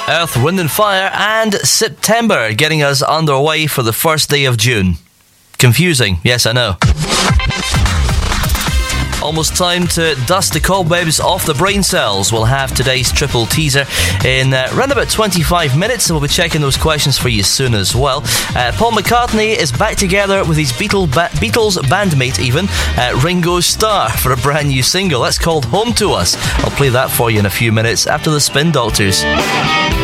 Earth, Wind and Fire and September, getting us underway for the first day of June. Confusing, yes I know. Almost time to dust the cobwebs off the brain cells. We'll have today's triple teaser in around about 25 minutes, and we'll be checking those questions for you soon as well. Paul McCartney is back together with his Beatles bandmate even, Ringo Starr, for a brand new single. That's called Home to Us. I'll play that for you in a few minutes after the Spin Doctors.